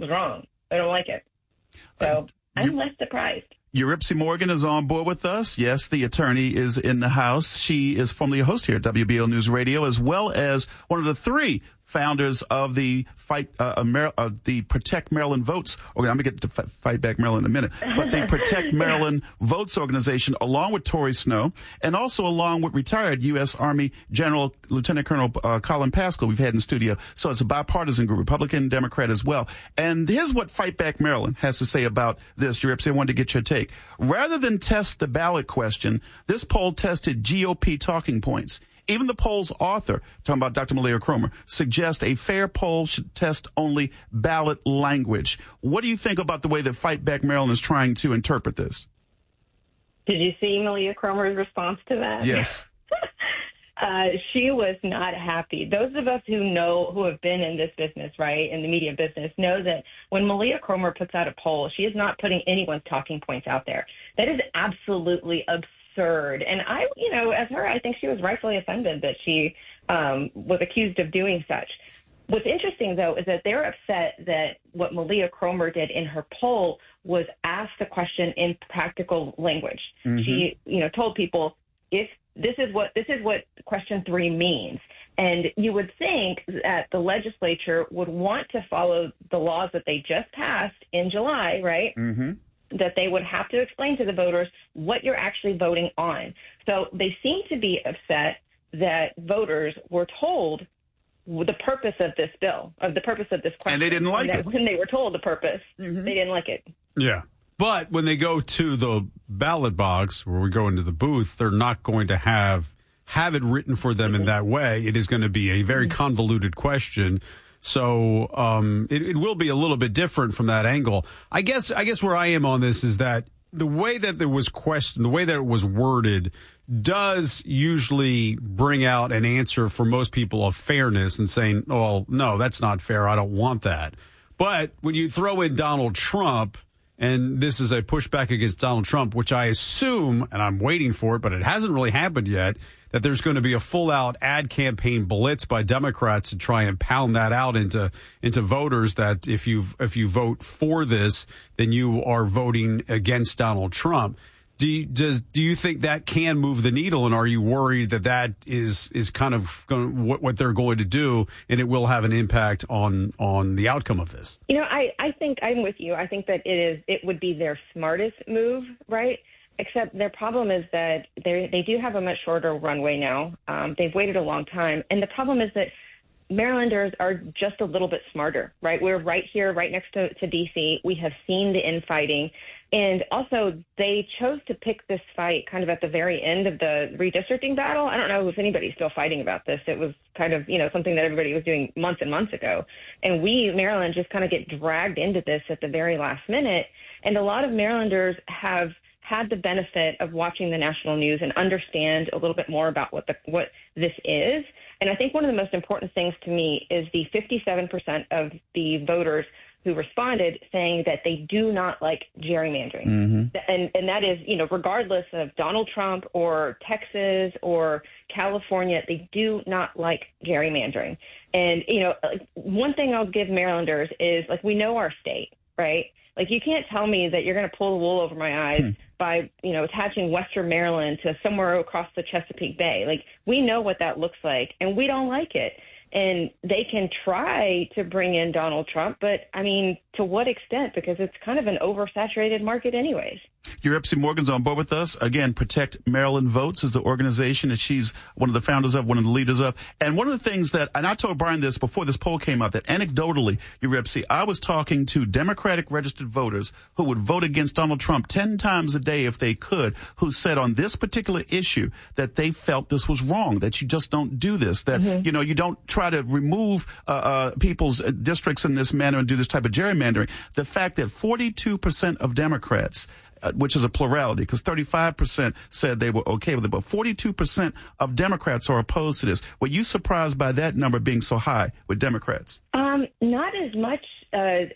was wrong. I don't like it. So I'm less surprised. Eurypsie Morgan is on board with us. Yes, the attorney is in the house. She is formerly a host here at WBL News Radio, as well as one of the three founders of the the Protect Maryland Votes. I'm going to get to Fight Back Maryland in a minute. But the Protect Maryland Votes organization, along with Tori Snow, and also along with retired U.S. Army General Lieutenant Colonel Colin Pascal we've had in studio. So it's a bipartisan group, Republican, Democrat as well. And here's what Fight Back Maryland has to say about this, Eurypsie. I wanted to get your take. Rather than test the ballot question, this poll tested GOP talking points. Even the poll's author, talking about Dr. Malia Cromer, suggests a fair poll should test only ballot language. What do you think about the way that Fight Back Maryland is trying to interpret this? Did you see Malia Cromer's response to that? Yes. She was not happy. Those of us who have been in this business, right, in the media business, know that when Malia Cromer puts out a poll, she is not putting anyone's talking points out there. That is absolutely absurd. And I, as her, I think she was rightfully offended that she was accused of doing such. What's interesting, though, is that they're upset that what Malia Cromer did in her poll was ask the question in practical language. Mm-hmm. She, told people, if this is what question 3 means. And you would think that the legislature would want to follow the laws that they just passed in July, right? Mm-hmm. That they would have to explain to the voters what you're actually voting on. So they seem to be upset that voters were told the purpose of this bill, of the purpose of this question. And they didn't like it. When they were told the purpose, they didn't like it. Yeah. But when they go to the ballot box, where we go into the booth, they're not going to have it written for them in that way. It is going to be a very convoluted question. So it will be a little bit different from that angle. I guess where I am on this is that the way that there was questioned, the way that it was worded, does usually bring out an answer for most people of fairness and saying, oh, no, that's not fair. I don't want that. But when you throw in Donald Trump, and this is a pushback against Donald Trump, which I assume, and I'm waiting for it, but it hasn't really happened yet, that there's going to be a full-out ad campaign blitz by Democrats to try and pound that out into voters that if you vote for this, then you are voting against Donald Trump. Do you think that can move the needle, and are you worried that is kind of what they're going to do, and it will have an impact on the outcome of this? I think I'm with you. I think that it would be their smartest move, right? Except their problem is that they do have a much shorter runway now. They've waited a long time, and the problem is that Marylanders are just a little bit smarter, right? We're right here, right next to D.C. We have seen the infighting. And also, they chose to pick this fight kind of at the very end of the redistricting battle. I don't know if anybody's still fighting about this. It was kind of, something that everybody was doing months and months ago. And we, Maryland, just kind of get dragged into this at the very last minute. And a lot of Marylanders have had the benefit of watching the national news and understand a little bit more about what this is. And I think one of the most important things to me is the 57% of the voters who responded saying that they do not like gerrymandering. Mm-hmm. And that is, regardless of Donald Trump or Texas or California, they do not like gerrymandering. And, one thing I'll give Marylanders is, we know our state, right? You can't tell me that you're going to pull the wool over my eyes by, attaching Western Maryland to somewhere across the Chesapeake Bay. We know what that looks like, and we don't like it. And they can try to bring in Donald Trump, but, to what extent? Because it's kind of an oversaturated market anyways. Eurypsie Morgan's on board with us. Again, Protect Maryland Votes is the organization that she's one of the founders of, one of the leaders of. And one of the things that, and I told Brian this before this poll came out, that anecdotally, Eurypsie, I was talking to Democratic registered voters who would vote against Donald Trump 10 times a day if they could, who said on this particular issue that they felt this was wrong, that you just don't do this, that, you don't try to remove people's districts in this manner and do this type of gerrymandering. The fact that 42% of Democrats, which is a plurality, because 35% said they were okay with it, but 42% of Democrats are opposed to this. Were you surprised by that number being so high with Democrats? Not as much, and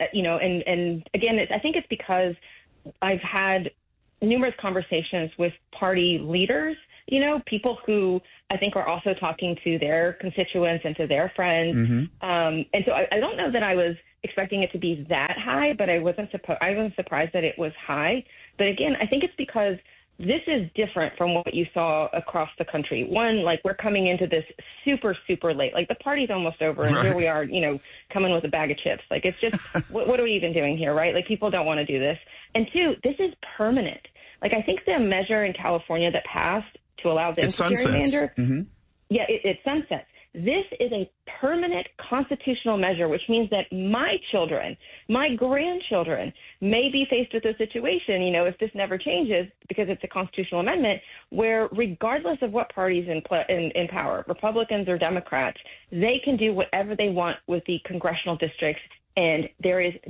again, I think it's because I've had numerous conversations with party leaders, people who I think are also talking to their constituents and to their friends. Mm-hmm. And so I don't know that I was expecting it to be that high, but I wasn't surprised that it was high. But again, I think it's because this is different from what you saw across the country. One, like, we're coming into this super, super late. Like, the party's almost over, and here we are, coming with a bag of chips. Like, it's just, what are we even doing here, right? Like, people don't want to do this. And two, this is permanent. Like, I think the measure in California that passed to allow them to gerrymander, it sunsets. This is a permanent constitutional measure, which means that my children, my grandchildren may be faced with a situation, if this never changes, because it's a constitutional amendment, where regardless of what party's in power, Republicans or Democrats, they can do whatever they want with the congressional districts, and there is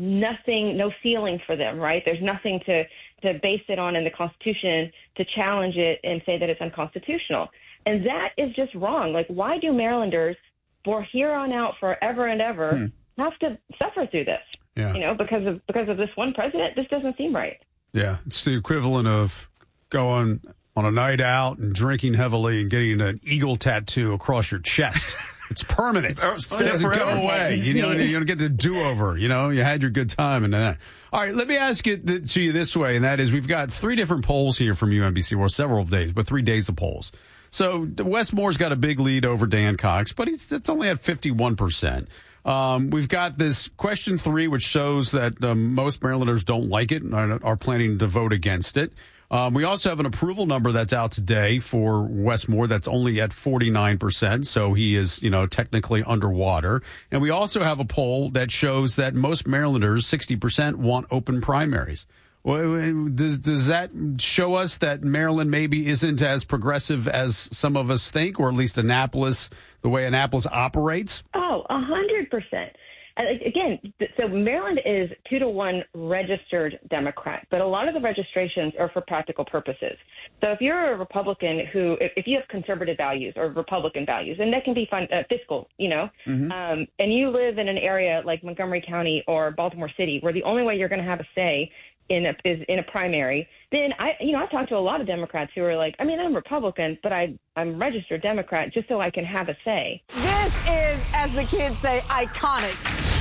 no ceiling for them, right? There's nothing to base it on in the Constitution to challenge it and say that it's unconstitutional. And that is just wrong. Like, why do Marylanders, for here on out, forever and ever, have to suffer through this? Yeah. Because of this one president? This doesn't seem right. Yeah, it's the equivalent of going on a night out and drinking heavily and getting an eagle tattoo across your chest. It's permanent. It doesn't go away. You don't get the do-over. You had your good time. And all right, let me ask it to you this way, and that is, we've got 3 different polls here from UMBC, or several days, but 3 days of polls. So Wes Moore's got a big lead over Dan Cox, but it's only at 51%. We've got this question 3, which shows that most Marylanders don't like it and are planning to vote against it. We also have an approval number that's out today for Wes Moore that's only at 49%, so he is, technically underwater. And we also have a poll that shows that most Marylanders, 60%, want open primaries. Well, does that show us that Maryland maybe isn't as progressive as some of us think, or at least Annapolis, the way Annapolis operates? Oh, 100%. Again, so Maryland is 2-to-1 registered Democrat, but a lot of the registrations are for practical purposes. So if you're a Republican if you have conservative values or Republican values, and that can be fiscal, and you live in an area like Montgomery County or Baltimore City, where the only way you're going to have a say is in a primary, then I've talked to a lot of Democrats who are like, I'm Republican, but I'm registered Democrat just so I can have a say. This is, as the kids say, iconic.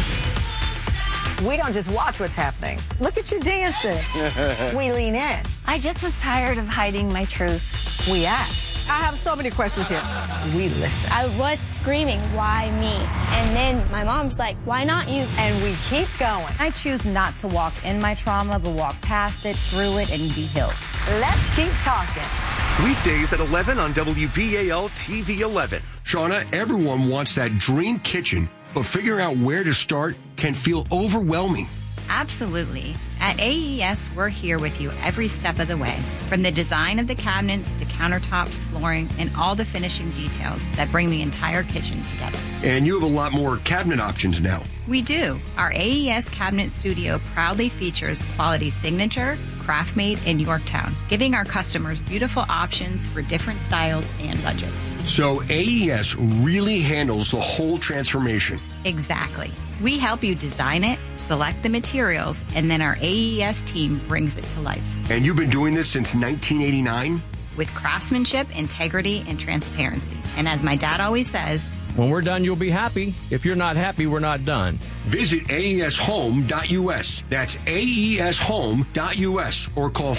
We don't just watch what's happening. Look at you dancing. We lean in. I just was tired of hiding my truth. We ask. I have so many questions here. We listen. I was screaming, why me? And then my mom's like, why not you? And we keep going. I choose not to walk in my trauma, but walk past it, through it, and be healed. Let's keep talking. Weekdays at 11 on WBAL TV 11. Shauna, everyone wants that dream kitchen, but figuring out where to start can feel overwhelming. Absolutely. At AES, we're here with you every step of the way, from the design of the cabinets to countertops, flooring, and all the finishing details that bring the entire kitchen together. And you have a lot more cabinet options now. We do. Our AES Cabinet Studio proudly features quality signature, craft made in Yorktown, giving our customers beautiful options for different styles and budgets. So AES really handles the whole transformation. Exactly. We help you design it, select the materials, and then our AES team brings it to life. And you've been doing this since 1989? With craftsmanship, integrity, and transparency. And as my dad always says, when we're done, you'll be happy. If you're not happy, we're not done. Visit AESHome.us. That's AESHome.us. Or call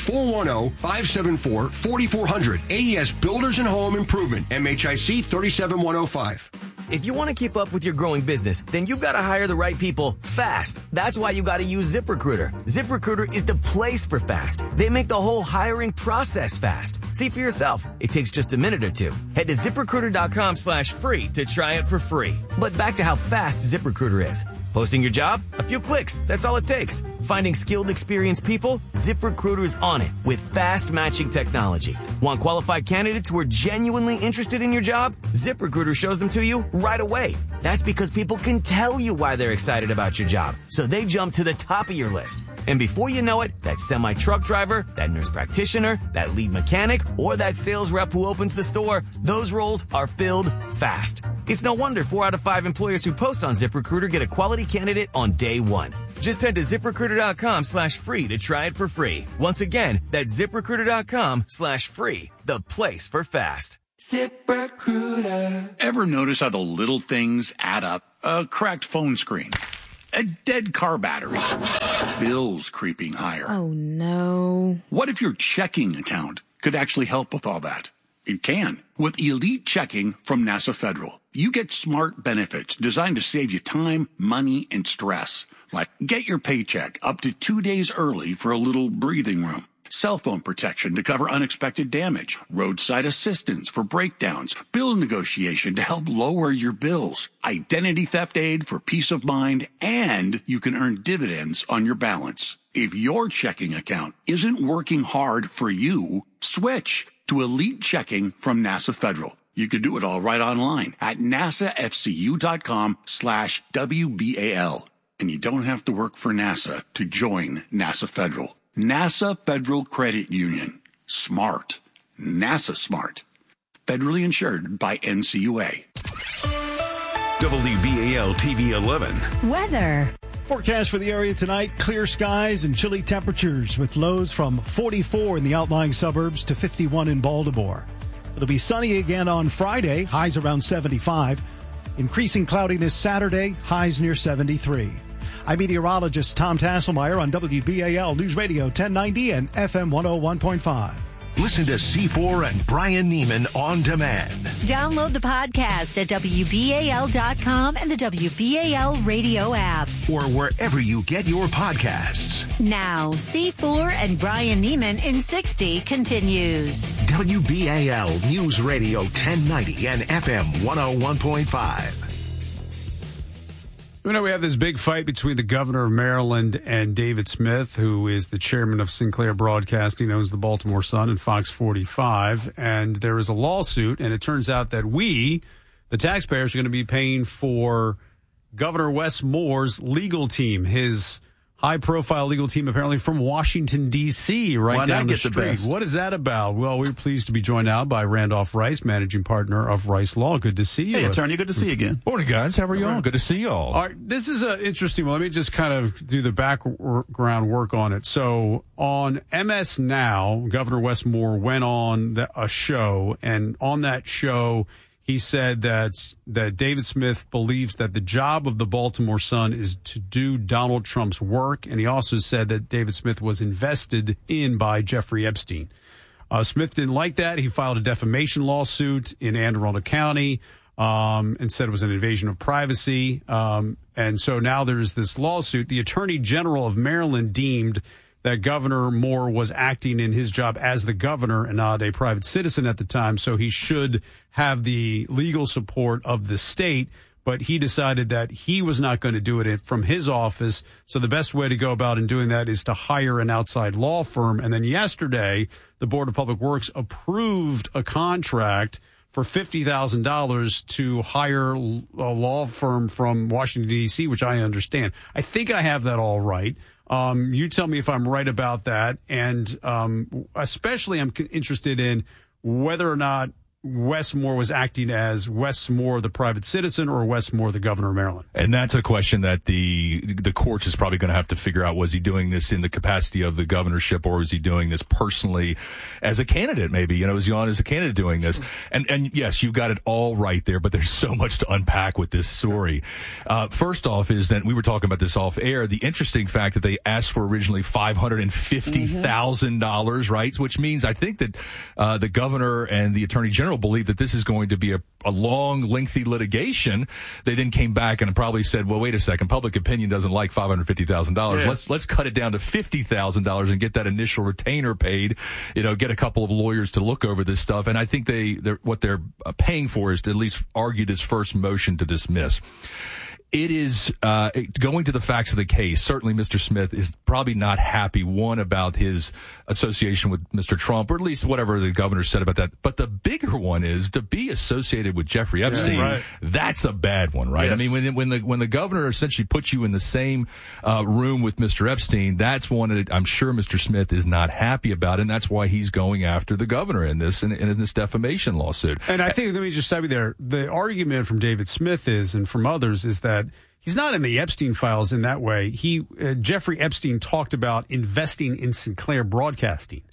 410-574-4400. AES Builders and Home Improvement. MHIC 37105. If you want to keep up with your growing business, then you've got to hire the right people fast. That's why you got to use ZipRecruiter. ZipRecruiter is the place for fast. They make the whole hiring process fast. See for yourself. It takes just a minute or two. Head to ZipRecruiter.com/free to try it for free. But back to how fast ZipRecruiter is. Posting your job? A few clicks. That's all it takes. Finding skilled, experienced people? ZipRecruiter's on it with fast matching technology. Want qualified candidates who are genuinely interested in your job? ZipRecruiter shows them to you right away. That's because people can tell you why they're excited about your job, so they jump to the top of your list. And before you know it, that semi-truck driver, that nurse practitioner, that lead mechanic, or that sales rep who opens the store, those roles are filled fast. It's no wonder 4 out of 5 employers who post on ZipRecruiter get a quality candidate on day one. Just head to ZipRecruiter.com/free to try it for free. Once again, that's ZipRecruiter.com/free, the place for fast. ZipRecruiter. Ever notice how the little things add up? A cracked phone screen, A dead car battery. Bills creeping higher. Oh, no. What if your checking account could actually help with all that? It can. With Elite Checking from NASA Federal, you get smart benefits designed to save you time, money, and stress. Like get your paycheck up to 2 days early for a little breathing room. Cell phone protection to cover unexpected damage. Roadside assistance for breakdowns. Bill negotiation to help lower your bills. Identity theft aid for peace of mind. And you can earn dividends on your balance. If your checking account isn't working hard for you, switch to Elite Checking from NASA Federal. You could do it all right online at nasafcu.com/WBAL. And you don't have to work for NASA to join NASA Federal. NASA Federal Credit Union. Smart. NASA smart. Federally insured by NCUA. WBAL TV 11. Weather. Forecast for the area tonight, clear skies and chilly temperatures with lows from 44 in the outlying suburbs to 51 in Baltimore. It'll be sunny again on Friday, highs around 75. Increasing cloudiness Saturday, highs near 73. I'm meteorologist Tom Tasselmeyer on WBAL News Radio 1090 and FM 101.5. Listen to C4 and Brian Neiman on demand. Download the podcast at WBAL.com and the WBAL radio app. Or wherever you get your podcasts. Now, C4 and Brian Neiman in 60 continues. WBAL News Radio 1090 and FM 101.5. You know, we have this big fight between the governor of Maryland and David Smith, who is the chairman of Sinclair Broadcasting, owns the Baltimore Sun and Fox 45. And there is a lawsuit, and it turns out that we, the taxpayers, are going to be paying for Governor Wes Moore's legal team, his high-profile legal team, apparently from Washington, D.C., right down the street. What is that about? Well, we're pleased to be joined now by Randolph Rice, managing partner of Rice Law. Good to see you. Hey, attorney, good to see you again. Morning, guys. How are you all? Good to see you all. All right, this is an interesting one. Let me just kind of do the background work on it. So on MS Now, Governor Wes Moore went on a show, and on that show, he said that David Smith believes that the job of the Baltimore Sun is to do Donald Trump's work. And he also said that David Smith was invested in by Jeffrey Epstein. Smith didn't like that. He filed a defamation lawsuit in Anne Arundel County and said it was an invasion of privacy. And so now there's this lawsuit. The Attorney General of Maryland deemed that Governor Moore was acting in his job as the governor and not a private citizen at the time, so he should have the legal support of the state. But he decided that he was not going to do it from his office, so the best way to go about in doing that is to hire an outside law firm. And then yesterday, the Board of Public Works approved a contract for $50,000 to hire a law firm from Washington, D.C., which I understand. I think I have that all right. You tell me if I'm right about that. And especially I'm interested in whether or not Wes Moore was acting as Wes Moore, the private citizen, or Wes Moore, the governor of Maryland. And that's a question that the courts is probably going to have to figure out. Was he doing this in the capacity of the governorship, or was he doing this personally as a candidate? Maybe, you know, is he on as a candidate doing this? And yes, you've got it all right there, but there's so much to unpack with this story. First off is that we were talking about this off air. The interesting fact that they asked for originally $550,000, right? Which means I think that the governor and the attorney general believe that this is going to be a long, lengthy litigation. They then came back and probably said, well, wait a second, public opinion doesn't like $550,000. Yeah. Let's cut it down to $50,000 and get that initial retainer paid, you know, get a couple of lawyers to look over this stuff. And I think what they're paying for is to at least argue this first motion to dismiss. It is going to the facts of the case. Certainly, Mr. Smith is probably not happy, one, about his association with Mr. Trump, or at least whatever the governor said about that. But the bigger one is to be associated with Jeffrey Epstein. Yeah, right. That's a bad one, right? Yes. I mean, when the governor essentially puts you in the same room with Mr. Epstein, that's one that I'm sure Mr. Smith is not happy about, and that's why he's going after the governor in this defamation lawsuit. And I think, let me just stop you there. The argument from David Smith is, and from others, is that he's not in the Epstein files in that way. Jeffrey Epstein talked about investing in Sinclair Broadcasting.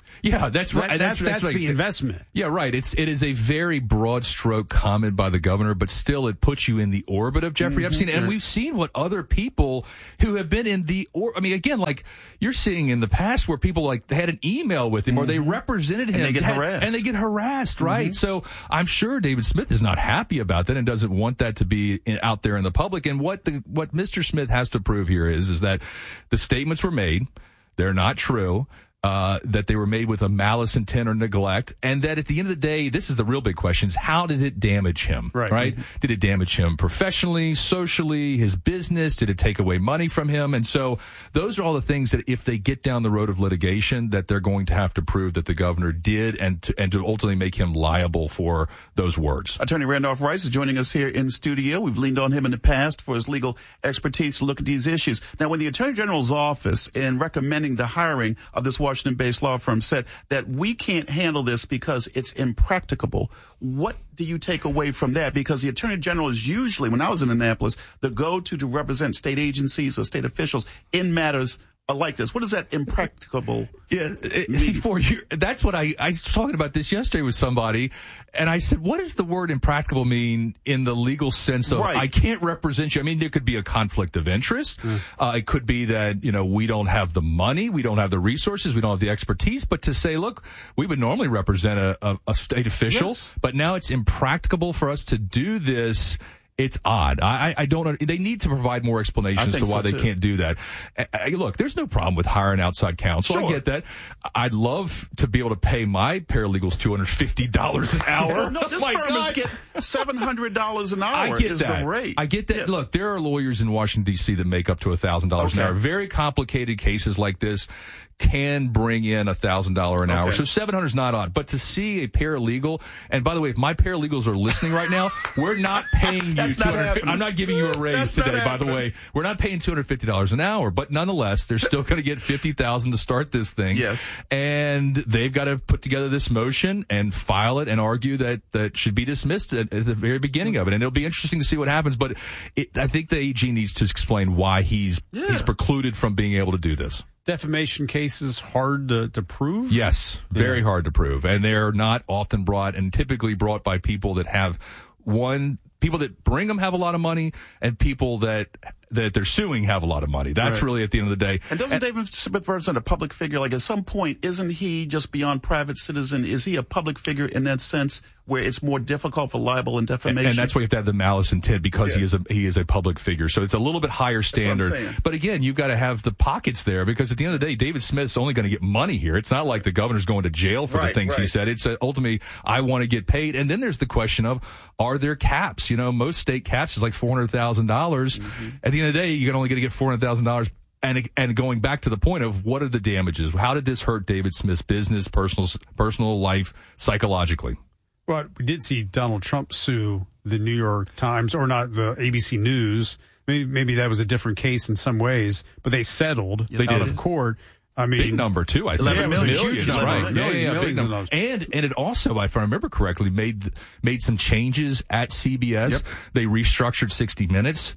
Yeah, that's right. That's like, the investment. Yeah, right. It is a very broad stroke comment by the governor, but still it puts you in the orbit of Jeffrey Epstein. And we've seen what other people who have been in again, like you're seeing in the past where people like they had an email with him or they represented him. And they get harassed. And they get harassed, right? So I'm sure David Smith is not happy about that and doesn't want that to be out there in the public. And what Mr. Smith has to prove here is that the statements were made. They're not true. That they were made with a malice, intent, or neglect, and that at the end of the day, this is the real big question: is how did it damage him? Right? Did it damage him professionally, socially, his business? Did it take away money from him? And so, those are all the things that, if they get down the road of litigation, that they're going to have to prove that the governor did, and to ultimately make him liable for those words. Attorney Randolph Rice is joining us here in studio. We've leaned on him in the past for his legal expertise to look at these issues. Now, when the Attorney General's office, in recommending the hiring of this Washington-based law firm, said that we can't handle this because it's impracticable, what do you take away from that? Because the Attorney General is usually, when I was in Annapolis, the go-to to represent state agencies or state officials in matters like this. What does that impracticable mean? That's what I was talking about this yesterday with somebody, and I said, what does the word impracticable mean in the legal sense of I can't represent you? I mean, there could be a conflict of interest. It could be that, we don't have the money, we don't have the resources, we don't have the expertise, but to say, look, we would normally represent a state official, but now it's impracticable for us to do this. It's odd. I don't know. They need to provide more explanations to why they can't do that. Look, there's no problem with hiring outside counsel. I get that. I'd love to be able to pay my paralegals $250 an hour. No, this firm is getting $700 an hour. I get that. The rate. I get that. Yeah. Look, there are lawyers in Washington, D.C. that make up to $1,000 an hour. Very complicated cases like this can bring in $1,000 an hour. So $700 is not odd. But to see a paralegal, and by the way, if my paralegals are listening right now, we're not paying you $250. I'm not giving you a raise today, by the way. We're not paying $250 an hour, but nonetheless, they're still going to get $50,000 to start this thing. Yes. And they've got to put together this motion and file it and argue that should be dismissed at the very beginning of it. And it'll be interesting to see what happens. But I think the AG needs to explain why he's precluded from being able to do this. Defamation cases hard to prove? Yes, very hard to prove. And they're not often brought, and typically brought by people that have people that bring them have a lot of money, and people that they're suing have a lot of money. That's really at the end of the day. And doesn't David Smith represent a public figure? Like, at some point, isn't he just beyond private citizen? Is he a public figure in that sense, where it's more difficult for libel and defamation? And that's why you have to have the malice intent, because he is a public figure. So it's a little bit higher standard. But again, you've got to have the pockets there, because at the end of the day, David Smith's only going to get money here. It's not like the governor's going to jail for the things he said. It's ultimately, I want to get paid. And then there's the question of, are there caps? Most state caps is like $400,000. At the end of the day, you're only going to get $400,000. And going back to the point of, what are the damages? How did this hurt David Smith's business, personal life, psychologically? Well, we did see Donald Trump sue the New York Times, or not, the ABC News. Maybe that was a different case in some ways, but they settled out of court. I mean, big number too. I think 11 million. Huge, right? Yeah, big number. And it also, if I remember correctly, made some changes at CBS. They restructured 60 Minutes.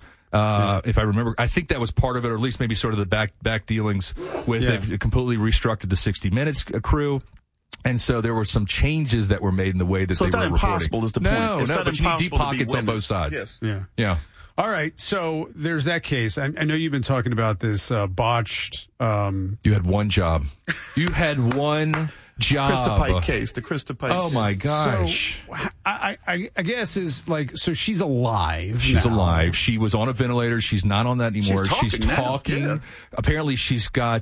If I remember, I think that was part of it, or at least maybe sort of the back dealings with. They've completely restructured the 60 Minutes crew. And so there were some changes that were made in the way that they were reporting. So it's not impossible is the point. No, but you need deep pockets on both sides. Yes. Yeah. All right, so there's that case. I know you've been talking about this botched... You had one job. You had one job. Krista Pike case, the Krista Pike. Oh, my gosh. So I guess is like, so she's alive. She's alive. She was on a ventilator. She's not on that anymore. She's talking. Yeah. Apparently, she's got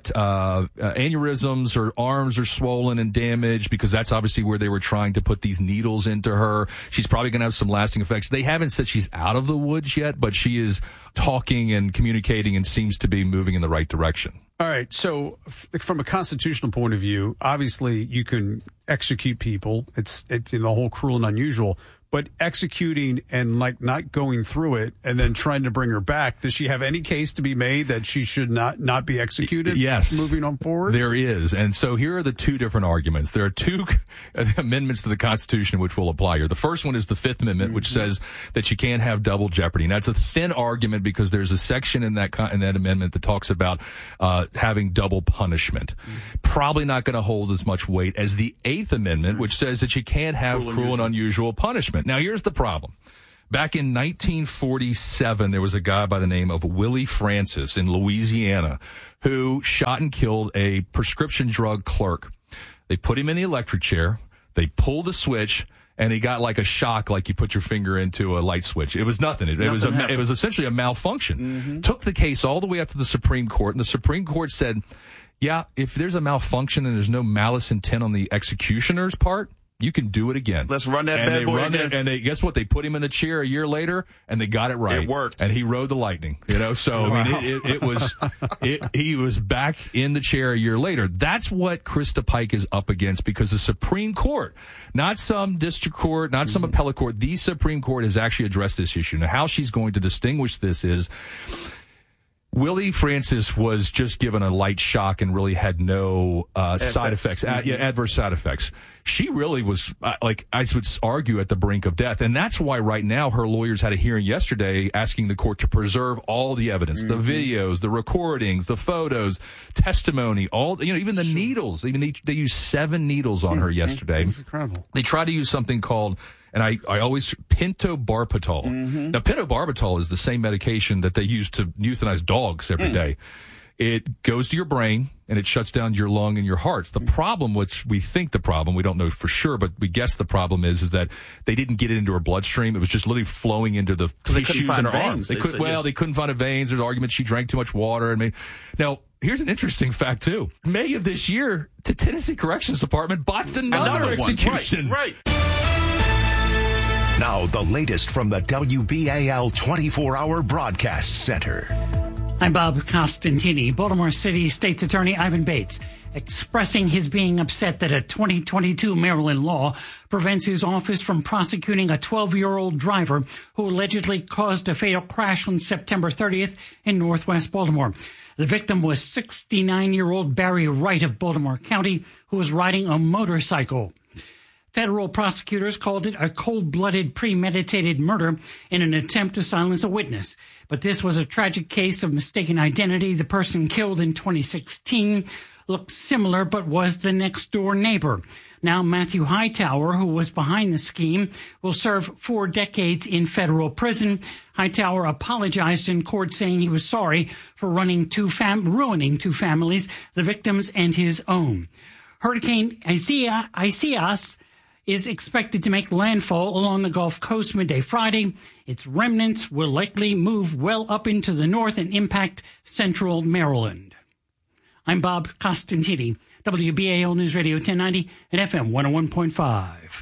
aneurysms. Her arms are swollen and damaged, because that's obviously where they were trying to put these needles into her. She's probably going to have some lasting effects. They haven't said she's out of the woods yet, but she is talking and communicating and seems to be moving in the right direction. All right. So from a constitutional point of view, obviously you can execute people. It's in the whole cruel and unusual. but executing and like not going through it and then trying to bring her back. Does she have any case to be made that she should not be executed? Yes. Moving on forward? There is. And so here are the two different arguments. There are two amendments to the Constitution which will apply here. The first one is the Fifth Amendment, which says that you can't have double jeopardy. And that's a thin argument because there's a section in that amendment that talks about having double punishment. Probably not going to hold as much weight as the Eighth Amendment, which says that you can't have cruel and unusual punishment. Now, here's the problem. Back in 1947, there was a guy by the name of Willie Francis in Louisiana who shot and killed a prescription drug clerk. They put him in the electric chair. They pulled the switch, and he got like a shock, like you put your finger into a light switch. It was nothing. It was essentially a malfunction. Took the case all the way up to the Supreme Court, and the Supreme Court said, yeah, if there's a malfunction and there's no malice intent on the executioner's part, you can do it again. Let's run that bad boy again. And they, guess what? They put him in the chair a year later, and they got it right. It worked. And he rode the lightning. So I mean, he was back in the chair a year later. That's what Krista Pike is up against, because the Supreme Court, not some district court, not some appellate court, the Supreme Court has actually addressed this issue. Now, how she's going to distinguish this is, Willie Francis was just given a light shock and really had no side effects, adverse side effects. She really was, I would argue, at the brink of death. And that's why right now her lawyers had a hearing yesterday asking the court to preserve all the evidence, the videos, the recordings, the photos, testimony, even the needles. Even they used 7 needles on her yesterday. That's incredible. They tried to use something called, and I always, pentobarbital. Now, pentobarbital is the same medication that they use to euthanize dogs every day. It goes to your brain, and it shuts down your lung and your heart. The problem, which we think the problem, we don't know for sure, but we guess the problem is that they didn't get it into her bloodstream. It was just literally flowing into the tissues in her arms. They couldn't find veins. There's arguments she drank too much water. Now, here's an interesting fact, too. May of this year, the Tennessee Corrections Department botched another execution. Right. Now, the latest from the WBAL 24-hour broadcast center. I'm Bob Costantini. Baltimore City State's Attorney Ivan Bates expressing his being upset that a 2022 Maryland law prevents his office from prosecuting a 12-year-old driver who allegedly caused a fatal crash on September 30th in northwest Baltimore. The victim was 69-year-old Barry Wright of Baltimore County, who was riding a motorcycle. Federal prosecutors called it a cold-blooded, premeditated murder in an attempt to silence a witness. But this was a tragic case of mistaken identity. The person killed in 2016 looked similar but was the next-door neighbor. Now Matthew Hightower, who was behind the scheme, will serve 4 decades in federal prison. Hightower apologized in court, saying he was sorry for ruining 2 families, the victims and his own. Hurricane Isaias is expected to make landfall along the Gulf Coast midday Friday. Its remnants will likely move well up into the north and impact central Maryland. I'm Bob Costantini, WBAL News Radio 1090 and FM 101.5.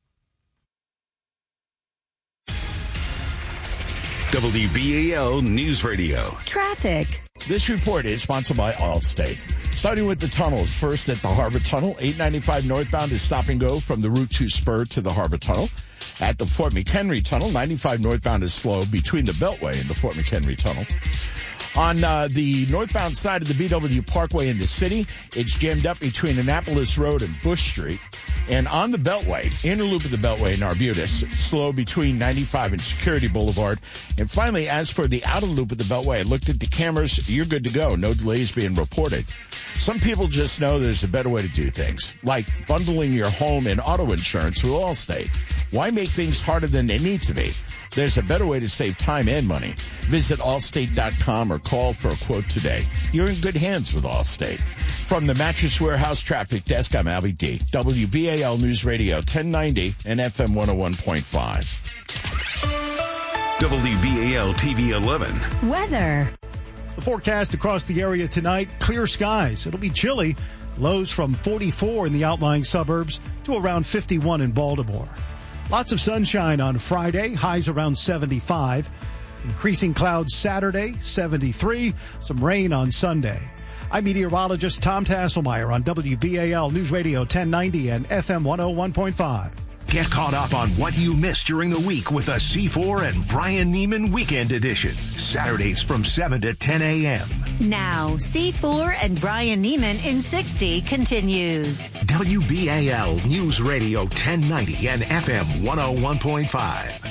WBAL News Radio. Traffic. This report is sponsored by Allstate. Starting with the tunnels, first at the Harbor Tunnel, 895 northbound is stop and go from the Route 2 spur to the Harbor Tunnel. At the Fort McHenry Tunnel, 95 northbound is slow between the Beltway and the Fort McHenry Tunnel. On the northbound side of the BW Parkway in the city, it's jammed up between Annapolis Road and Bush Street. And on the Beltway, inner loop of the Beltway in Arbutus, slow between 95 and Security Boulevard. And finally, as for the outer loop of the Beltway, I looked at the cameras. You're good to go. No delays being reported. Some people just know there's a better way to do things, like bundling your home and auto insurance with Allstate. Why make things harder than they need to be? There's a better way to save time and money. Visit Allstate.com or call for a quote today. You're in good hands with Allstate. From the Mattress Warehouse Traffic Desk, I'm Albie D. WBAL News Radio 1090 and FM 101.5. WBAL TV 11. Weather. The forecast across the area tonight, clear skies. It'll be chilly. Lows from 44 in the outlying suburbs to around 51 in Baltimore. Lots of sunshine on Friday, highs around 75. Increasing clouds Saturday, 73. Some rain on Sunday. I'm meteorologist Tom Tasselmeyer on WBAL News Radio 1090 and FM 101.5. Get caught up on what you missed during the week with a C4 and Brian Neiman Weekend Edition. Saturdays from 7 to 10 a.m. Now, C4 and Brian Neiman in 60 continues. WBAL News Radio 1090 and FM 101.5.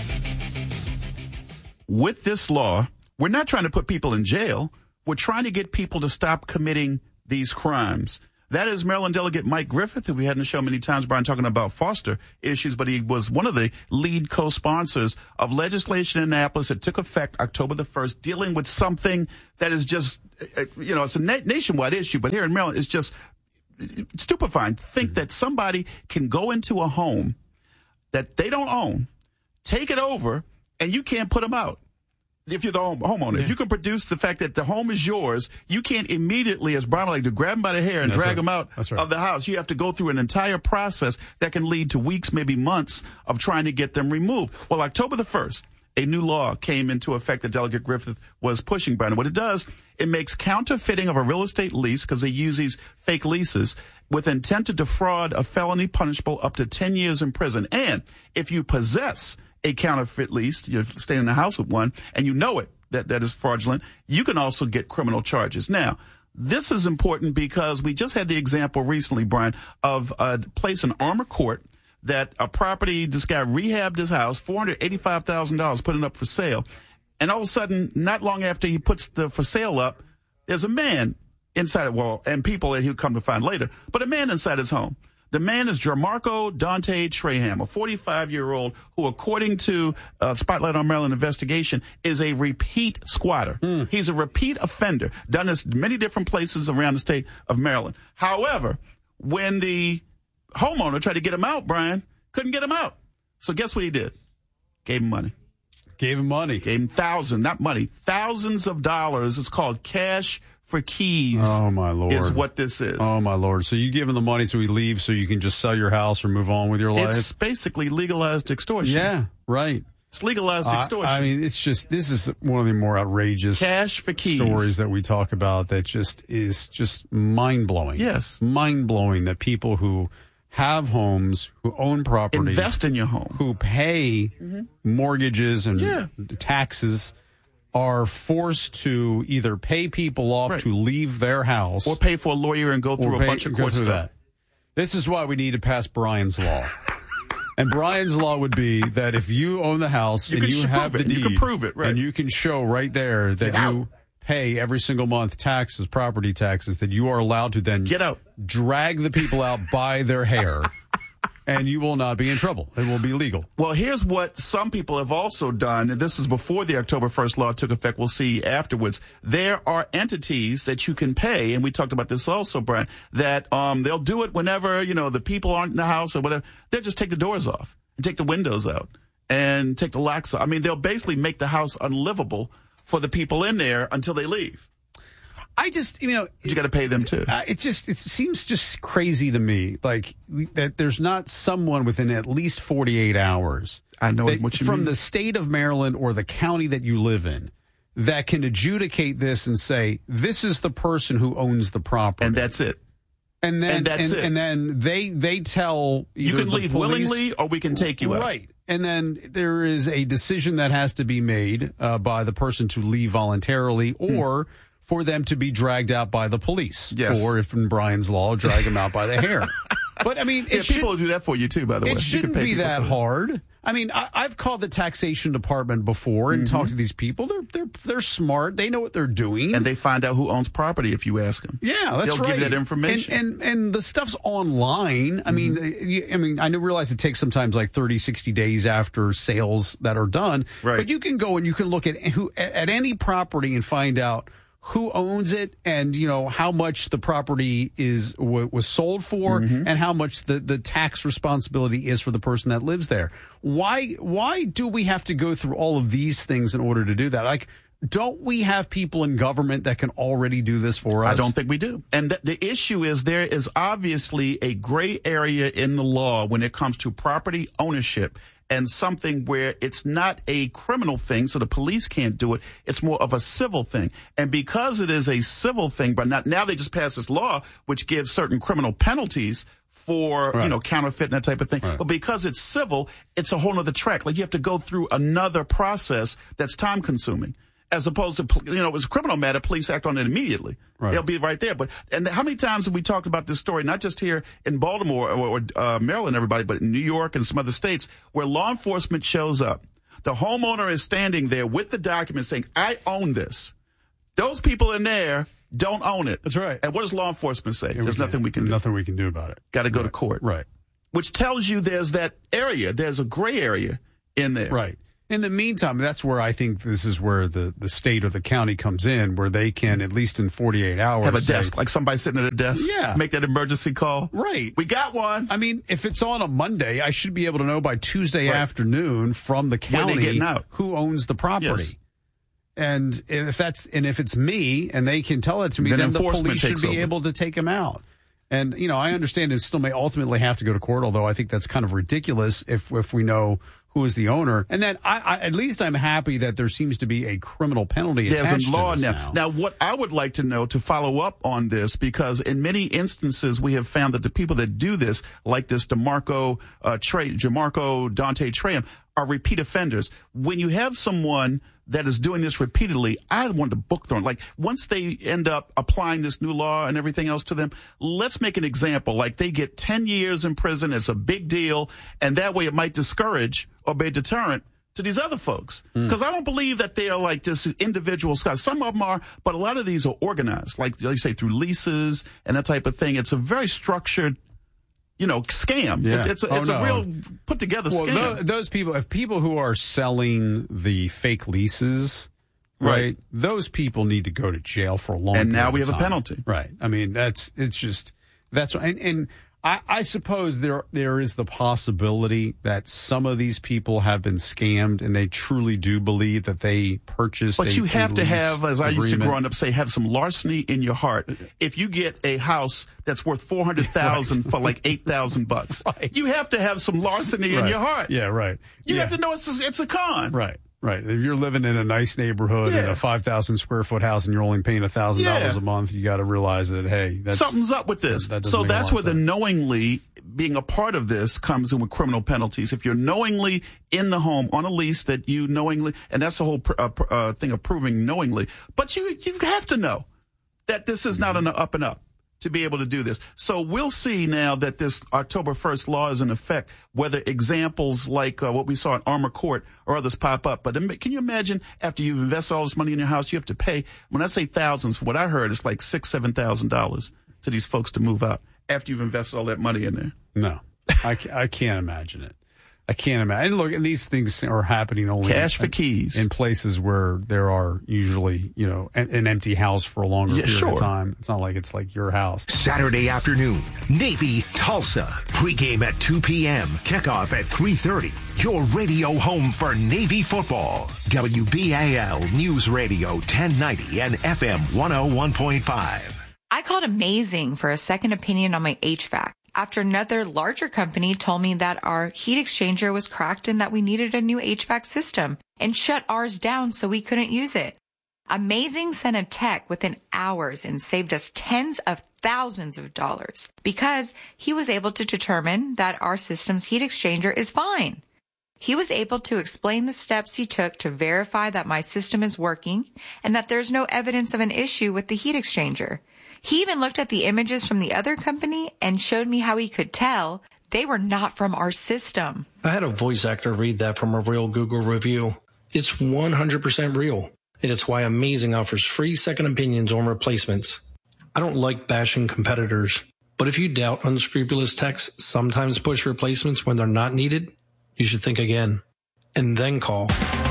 With this law, we're not trying to put people in jail. We're trying to get people to stop committing these crimes. That is Maryland Delegate Mike Griffith, who we had on the show many times, Brian, talking about foster issues, but he was one of the lead co-sponsors of legislation in Annapolis that took effect October the 1st, dealing with something that is just, it's a nationwide issue, but here in Maryland, it's just stupefying to think that somebody can go into a home that they don't own, take it over, and you can't put them out. If you're the homeowner, if you can produce the fact that the home is yours, you can't immediately, as Brian like to grab them by the hair and drag them out of the house. You have to go through an entire process that can lead to weeks, maybe months of trying to get them removed. Well, October the 1st, a new law came into effect that Delegate Griffith was pushing, Brian. What it does, it makes counterfeiting of a real estate lease, because they use these fake leases, with intent to defraud a felony punishable up to 10 years in prison. And if you possess a counterfeit lease, you're staying in the house with one, and you know it, that is fraudulent, you can also get criminal charges. Now, this is important because we just had the example recently, Brian, of a place in Armour Court that a property, this guy rehabbed his house, $485,000, put it up for sale. And all of a sudden, not long after he puts the for sale up, there's a man inside it, well, and people that he'll come to find later, but a man inside his home. The man is Jermarco Dante Traham, a 45-year-old who, according to Spotlight on Maryland investigation, is a repeat squatter. He's a repeat offender, done this many different places around the state of Maryland. However, when the homeowner tried to get him out, Brian, couldn't get him out. So guess what he did? Gave him money. Gave him money. Gave him thousands of dollars. It's called cash for keys. Oh, my Lord. Is what this is. Oh, my Lord. So you give him the money so he leaves so you can just sell your house or move on with your life? It's basically legalized extortion. Yeah, right. It's legalized extortion. I mean, it's just, this is one of the more outrageous cash for keys stories that we talk about that just is just mind-blowing. Yes. Mind-blowing that people who have homes, who own property, invest in your home, who pay mortgages and taxes, are forced to either pay people off to leave their house, or pay for a lawyer and go through a bunch of court stuff. This is why we need to pass Brian's law. And Brian's law would be that if you own the house and you have the deed, you can prove it, right? And you can show right there that you pay every single month taxes, property taxes, that you are allowed to then get out, drag the people out by their hair. And you will not be in trouble. It will be legal. Well, here's what some people have also done, and this is before the October 1st law took effect. We'll see afterwards. There are entities that you can pay, and we talked about this also, Brian, that they'll do it whenever, the people aren't in the house or whatever. They'll just take the doors off and take the windows out and take the locks off. I mean, they'll basically make the house unlivable for the people in there until they leave. I just, you got to pay them too. It seems just crazy to me, like that there's not someone within at least 48 hours. I know what you from mean. the state of Maryland or the county that you live in that can adjudicate this and say, this is the person who owns the property. And that's it. And then they tell you can leave willingly or we can take you out. Right. And then there is a decision that has to be made by the person to leave voluntarily or for them to be dragged out by the police. Yes. Or if in Brian's law, drag them out by the hair. But, I mean, people will do that for you, too, by the way. It shouldn't be that hard. I mean, I've called the taxation department before and talked to these people. They're smart. They know what they're doing. And they find out who owns property if you ask them. Yeah, that's right. They'll give you that information. And the stuff's online. I mean, I realize it takes sometimes like 30, 60 days after sales that are done. Right. But you can go and you can look at any property and find out who owns it and, how much the property was sold for and how much the tax responsibility is for the person that lives there. Why do we have to go through all of these things in order to do that? Like, don't we have people in government that can already do this for us? I don't think we do. And the issue is there is obviously a gray area in the law when it comes to property ownership and something where it's not a criminal thing, so the police can't do it. It's more of a civil thing. And because it is a civil thing, but now they just passed this law which gives certain criminal penalties for, counterfeit and that type of thing. Right. But because it's civil, it's a whole other track. Like you have to go through another process that's time consuming. As opposed to, it was a criminal matter, police act on it immediately. Right. They'll be right there. And how many times have we talked about this story, not just here in Baltimore or Maryland, everybody, but in New York and some other states where law enforcement shows up. The homeowner is standing there with the document saying, I own this. Those people in there don't own it. That's right. And what does law enforcement say? There's nothing we can do. Nothing we can do about it. Got to go to court. Right. Which tells you there's that area. There's a gray area in there. Right. In the meantime, that's where I think this is where the state or the county comes in, where they can, at least in 48 hours, have a desk, like somebody sitting at a desk. Yeah. Make that emergency call. Right. We got one. I mean, if it's on a Monday, I should be able to know by Tuesday afternoon from the county who owns the property. Yes. And if it's me and they can tell it to me, then the police should be able to take him out. And, I understand it still may ultimately have to go to court, although I think that's kind of ridiculous if we know who is the owner. And then at least I'm happy that there seems to be a criminal penalty attached There's a law to this now. Now, what I would like to know to follow up on this, because in many instances we have found that the people that do this, like this Jamarco Dante Traham, are repeat offenders. When you have someone that is doing this repeatedly, I want to book them. Like, once they end up applying this new law and everything else to them, let's make an example. Like, they get 10 years in prison. It's a big deal. And that way it might discourage or be a deterrent to these other folks. Because I don't believe that they are like just individual scholars. Some of them are, but a lot of these are organized, like you say, through leases and that type of thing. It's a very structured scam. Yeah. It's a real put together scam. Those people, if people who are selling the fake leases, right, those people need to go to jail for a long time. And now we have a penalty. Right. I mean, and I suppose there is the possibility that some of these people have been scammed and they truly do believe that they purchased But you have to have, as I used to growing up say, have some larceny in your heart. If you get a house that's worth $400,000 for like $8,000, right, you have to have some larceny in your heart. Yeah, right. You have to know it's a con. Right. Right. If you're living in a nice neighborhood in a 5,000 square foot house and you're only paying $1,000 a month, you got to realize that, hey, something's up with this. So that's where the knowingly being a part of this comes in with criminal penalties. If you're knowingly in the home on a lease that you knowingly, and that's the whole thing of proving knowingly, but you have to know that this is not an up and up to be able to do this. So we'll see now that this October 1st law is in effect, whether examples like what we saw at Armour Court or others pop up. But can you imagine after you've invested all this money in your house, you have to pay, when I say thousands, from what I heard, it's like $6,000, $7,000 to these folks to move out after you've invested all that money in there. No, I can't imagine it. I can't imagine. Look, and these things are happening only cash for keys in places where there are usually, an empty house for a longer period of time. It's not like it's like your house. Saturday afternoon, Navy Tulsa. Pregame at 2 p.m. Kickoff at 3:30. Your radio home for Navy football. WBAL News Radio 1090 and FM 101.5. I called Amazing for a second opinion on my HVAC after another larger company told me that our heat exchanger was cracked and that we needed a new HVAC system and shut ours down so we couldn't use it. Amazing sent a tech within hours and saved us tens of thousands of dollars because he was able to determine that our system's heat exchanger is fine. He was able to explain the steps he took to verify that my system is working and that there's no evidence of an issue with the heat exchanger. He even looked at the images from the other company and showed me how he could tell they were not from our system. I had a voice actor read that from a real Google review. It's 100% real. And it's why Amazing offers free second opinions on replacements. I don't like bashing competitors, but if you doubt unscrupulous techs sometimes push replacements when they're not needed, you should think again and then call.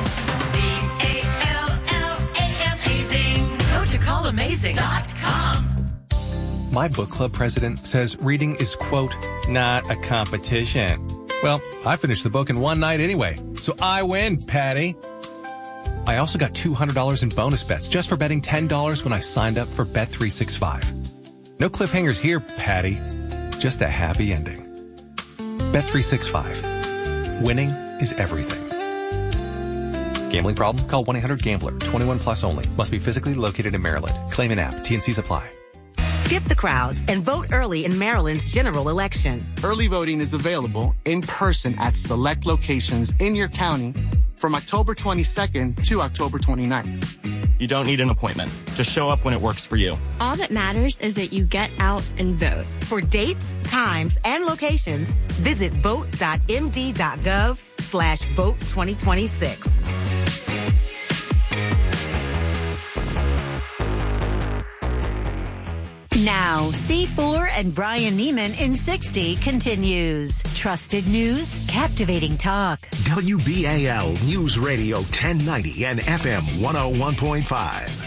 CALLAMazing. Go to callamazing.com. My book club president says reading is, quote, not a competition. Well, I finished the book in one night anyway, so I win, Patty. I also got $200 in bonus bets just for betting $10 when I signed up for Bet365. No cliffhangers here, Patty. Just a happy ending. Bet365. Winning is everything. Gambling problem? Call 1-800-GAMBLER. 21 plus only. Must be physically located in Maryland. Claim in app. T&Cs apply. Skip the crowds and vote early in Maryland's general election. Early voting is available in person at select locations in your county from October 22nd to October 29th. You don't need an appointment. Just show up when it works for you. All that matters is that you get out and vote. For dates, times, and locations, visit vote.md.gov/vote 2026. Now, C4 and Brian Neiman in 60 continues. Trusted news, captivating talk. WBAL News Radio 1090 and FM 101.5.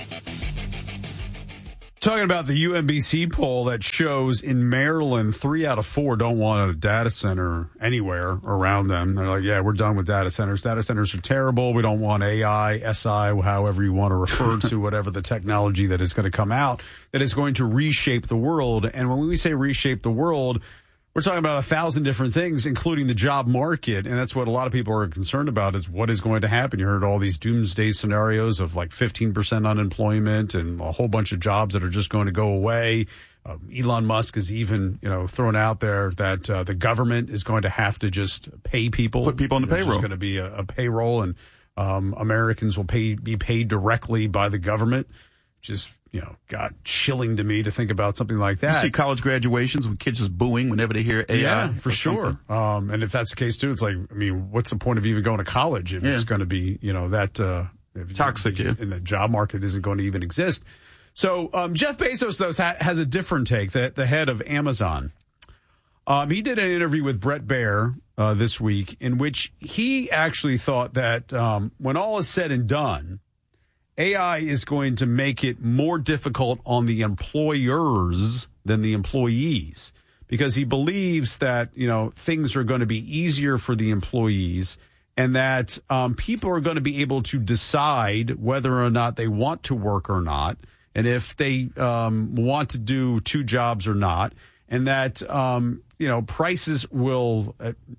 Talking about the UMBC poll that shows in Maryland, 3 out of 4 don't want a data center anywhere around them. They're like, yeah, we're done with data centers. Data centers are terrible. We don't want AI, SI, however you want to refer to whatever the technology that is going to come out that is going to reshape the world. And when we say reshape the world, we're talking about 1,000 different things, including the job market. And that's what a lot of people are concerned about is what is going to happen. You heard all these doomsday scenarios of like 15% unemployment and a whole bunch of jobs that are just going to go away. Elon Musk has even, thrown out there that the government is going to have to just pay people. Put people on the payroll. There's going to be a payroll, and Americans will be paid directly by the government. Just, got chilling to me to think about something like that. You see college graduations with kids just booing whenever they hear AI. Yeah, for sure. And if that's the case, too, it's like, what's the point of even going to college if it's going to be, that toxic, and the job market isn't going to even exist. So Jeff Bezos, though, has a different take, the head of Amazon. He did an interview with Bret Baier this week in which he actually thought that when all is said and done, AI is going to make it more difficult on the employers than the employees, because he believes that, things are going to be easier for the employees and that people are going to be able to decide whether or not they want to work or not, and if they want to do 2 jobs or not, and that, prices will,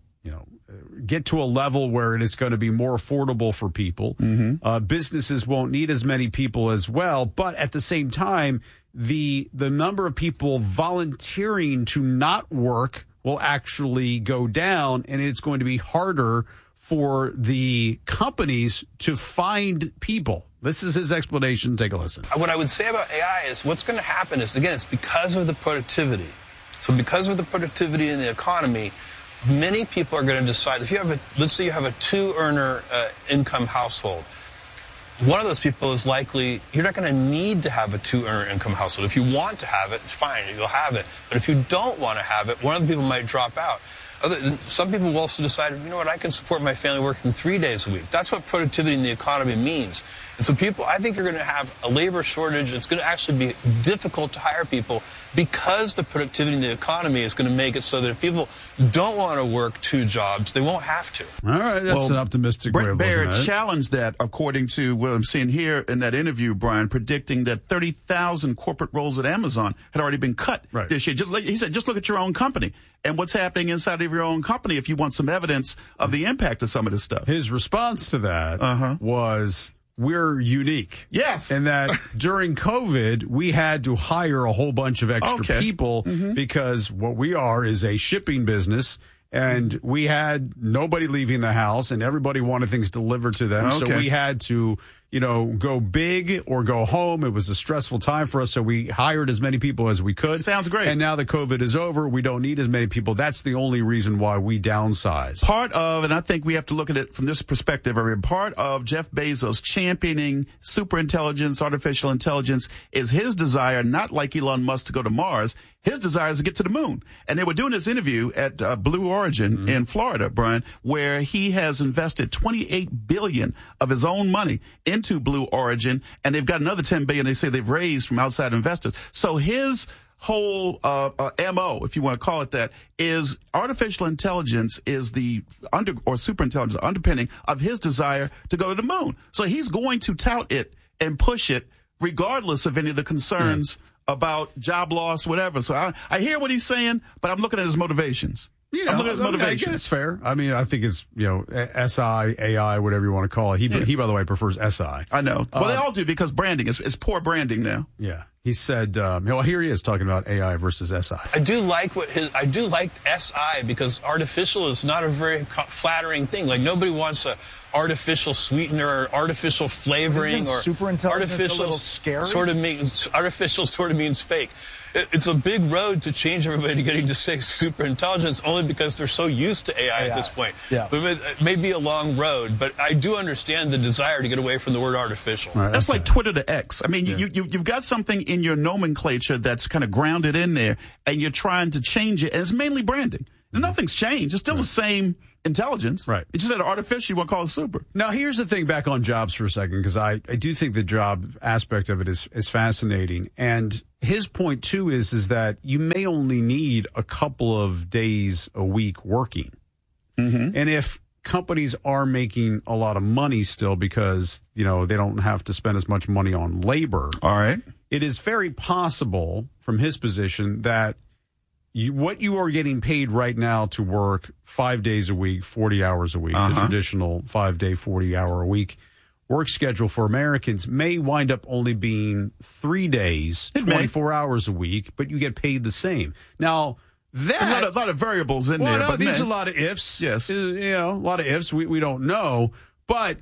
get to a level where it is going to be more affordable for people. Mm-hmm. Businesses won't need as many people as well, but at the same time, the number of people volunteering to not work will actually go down, and it's going to be harder for the companies to find people. This is his explanation. Take a listen. What I would say about AI is what's going to happen is, again, it's because of the productivity. So because of the productivity in the economy, many people are going to decide, let's say you have a 2-earner income household. One of those people is likely, you're not going to need to have a 2-earner income household. If you want to have it, fine, you'll have it. But if you don't want to have it, one of the people might drop out. Some people will also decide, I can support my family working 3 days a week. That's what productivity in the economy means. And so I think you're going to have a labor shortage. It's going to actually be difficult to hire people because the productivity in the economy is going to make it so that if people don't want to work 2 jobs, they won't have to. All right, that's an optimistic way of looking at it. Bret Baier challenged that, according to what I'm seeing here in that interview, Brian, predicting that 30,000 corporate roles at Amazon had already been cut this year. He said, just look at your own company and what's happening inside of your own company if you want some evidence of the impact of some of this stuff. His response to that was, we're unique. Yes. And that during COVID, we had to hire a whole bunch of extra people because what we are is a shipping business, and we had nobody leaving the house and everybody wanted things delivered to them. So we had to, go big or go home. It was a stressful time for us. So we hired as many people as we could. Sounds great. And now that COVID is over, we don't need as many people. That's the only reason why we downsize. Part of, and I think we have to look at it from this perspective, part of Jeff Bezos championing superintelligence, artificial intelligence, is his desire, not like Elon Musk, to go to Mars. His desire is to get to the moon. And they were doing this interview at Blue Origin in Florida, Brian, where he has invested $28 billion of his own money into Blue Origin, and they've got another $10 billion they say they've raised from outside investors. So his whole MO, if you want to call it that, is artificial intelligence is the superintelligence underpinning of his desire to go to the moon. So he's going to tout it and push it regardless of any of the concerns about job loss, whatever. So I hear what he's saying, but I'm looking at his motivations. Yeah, I'm looking at his motivation. It's fair. I mean, I think it's, SI, AI, whatever you want to call it. He by the way, prefers SI. I know. Well, they all do because branding. It's poor branding now. Yeah. He said, well, here he is talking about AI versus SI. I do like SI because artificial is not a very flattering thing. Like, nobody wants a artificial sweetener or artificial flavoring or super intelligence artificial. A little scary? Artificial sort of means fake. It's a big road to change everybody to getting to say super intelligence only because they're so used to AI at this point. Yeah. But it may be a long road, but I do understand the desire to get away from the word artificial. Right, that's like Twitter to X. I mean, you've got something in your nomenclature that's kind of grounded in there, and you're trying to change it, and it's mainly branding. Nothing's changed. It's still the same intelligence. Right. It's just that artificial, you want to call it super. Now, here's the thing back on jobs for a second, because I do think the job aspect of it is fascinating. And his point, too, is that you may only need a couple of days a week working. Mm-hmm. And if companies are making a lot of money still because, they don't have to spend as much money on labor. All right. It is very possible from his position that what you are getting paid right now to work 5 days a week, 40 hours a week, the traditional 5-day, 40-hour a week work schedule for Americans may wind up only being 3 days, 24 hours a week, but you get paid the same. Now, a lot of variables in there. No, but these are a lot of ifs. Yes. A lot of ifs. We don't know. But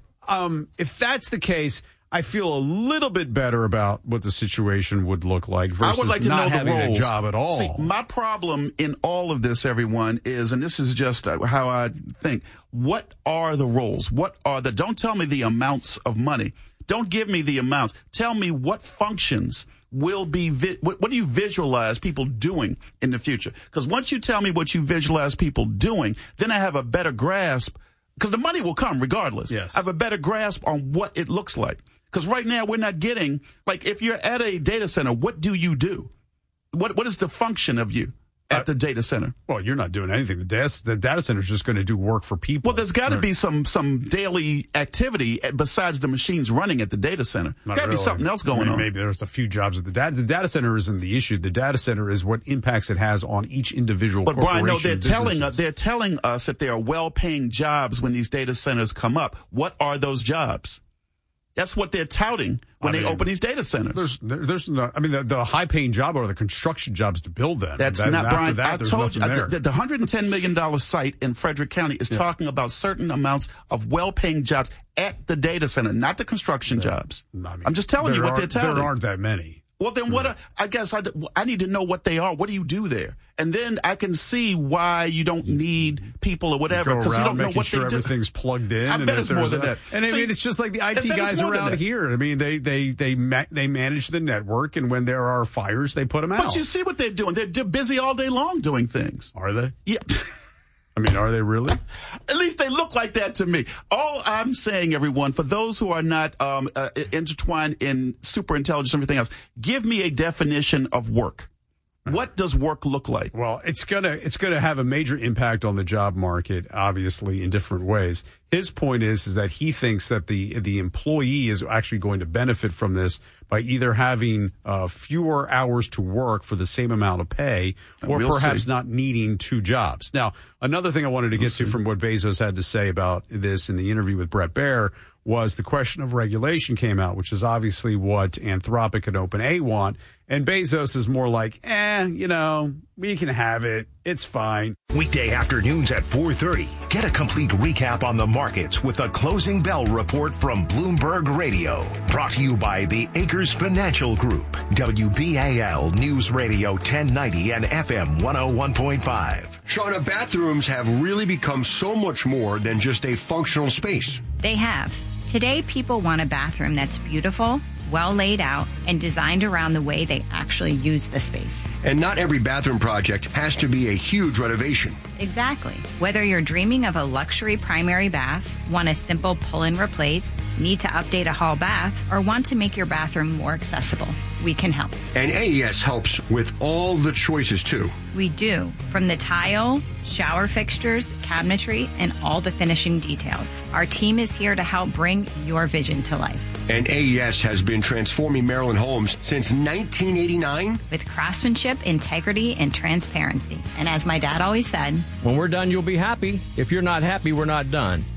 if that's the case, I feel a little bit better about what the situation would look like versus I would like to not know having the roles. a job at all. See, my problem in all of this, everyone, is, and this is just how I think, what are the roles? Don't tell me the amounts of money. Don't give me the amounts. Tell me what functions will be, what do you visualize people doing in the future? Because once you tell me what you visualize people doing, then I have a better grasp, because the money will come regardless. Yes. I have a better grasp on what it looks like. Because right now we're not getting, like, if you're at a data center, what do you do? What is the function of you at the data center? Well, you're not doing anything. The data center is just going to do work for people. Well, there's got to be some daily activity besides the machines running at the data center. There's got to be something else going on. Maybe there's a few jobs at the data center isn't the issue. The data center is what impacts it has on each individual corporation. But Brian, no, they're telling us that there are well-paying jobs when these data centers come up. What are those jobs? That's what they're touting when they open these data centers. There's no, the high-paying job are the construction jobs to build them. That's not, Brian. I told you, the $110 million site in Frederick County is talking about certain amounts of well-paying jobs at the data center, not the construction jobs. I'm just telling you what they're touting. There aren't that many. Well, then I guess I need to know what they are. What do you do there? And then I can see why you don't need people or whatever, because you don't know what they do. Everything's plugged in. I bet it's more than that. And it's just like the IT guys around here. They manage the network, and when there are fires, they put them out. But you see what they're doing. They're busy all day long doing things. Are they? Yeah. Are they really? At least they look like that to me. All I'm saying, everyone, for those who are not intertwined in super intelligence and everything else, give me a definition of work. What does work look like? Well, it's gonna have a major impact on the job market, obviously, in different ways. His point is that he thinks that the employee is actually going to benefit from this by either having fewer hours to work for the same amount of pay, or perhaps not needing two jobs. Now, another thing I wanted to get to from what Bezos had to say about this in the interview with Bret Baier was the question of regulation came out, which is obviously what Anthropic and OpenAI want. And Bezos is more like, we can have it. It's fine. Weekday afternoons at 4:30. Get a complete recap on the markets with a closing bell report from Bloomberg Radio. Brought to you by the Acres Financial Group. WBAL News Radio 1090 and FM 101.5. Shauna, bathrooms have really become so much more than just a functional space. They have. Today, people want a bathroom that's beautiful, well laid out, and designed around the way they actually use the space. And not every bathroom project has to be a huge renovation. Exactly. Whether you're dreaming of a luxury primary bath, want a simple pull-in replace, need to update a hall bath, or want to make your bathroom more accessible, we can help. And AES helps with all the choices, too. We do. From the tile, shower fixtures, cabinetry, and all the finishing details. Our team is here to help bring your vision to life. And AES has been transforming Maryland homes since 1989. With craftsmanship, integrity, and transparency. And as my dad always said, when we're done, you'll be happy. If you're not happy, we're not done.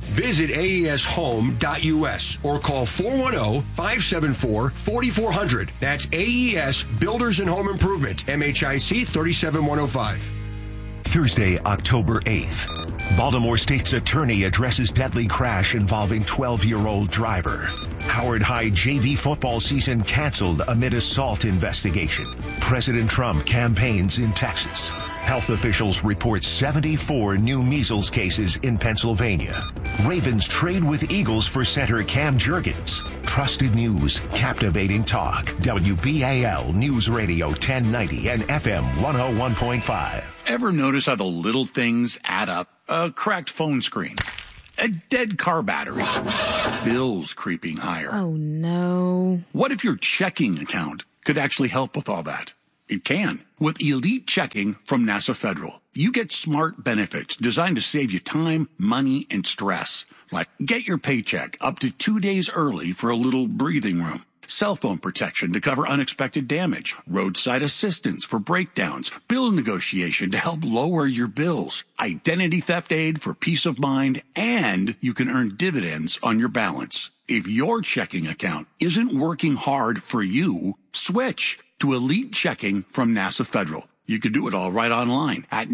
Visit aeshome.us or call 410-574-4400. That's AES Builders and Home Improvement, MHIC 37105. Thursday, October 8th. Baltimore State's attorney addresses deadly crash involving 12-year-old driver. Howard High JV football season canceled amid assault investigation. President Trump campaigns in Texas. Health officials report 74 new measles cases in Pennsylvania. Ravens trade with Eagles for center Cam Jurgens. Trusted news, captivating talk. WBAL News Radio 1090 and FM 101.5. Ever notice how the little things add up? A cracked phone screen, a dead car battery, bills creeping higher. Oh, no. What if your checking account could actually help with all that? It can. With Elite Checking from NASA Federal, you get smart benefits designed to save you time, money, and stress. Like get your paycheck up to 2 days early for a little breathing room. Cell phone protection to cover unexpected damage. Roadside assistance for breakdowns. Bill negotiation to help lower your bills. Identity theft aid for peace of mind. And you can earn dividends on your balance. If your checking account isn't working hard for you, switch to Elite Checking from NASA Federal. You can do it all right online at